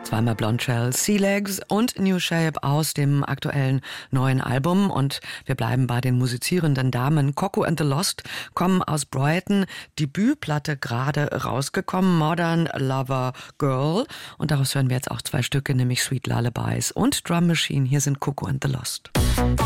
Zweimal Blonde Shell, Sea Legs und New Shape aus dem aktuellen neuen Album. Und wir bleiben bei den musizierenden Damen. Coco and the Lost kommen aus Brighton. Debütplatte gerade rausgekommen, Modern Lover Girl. Und daraus hören wir jetzt auch 2 Stücke, nämlich Sweet Lullabies und Drum Machine. Hier sind Coco and the Lost.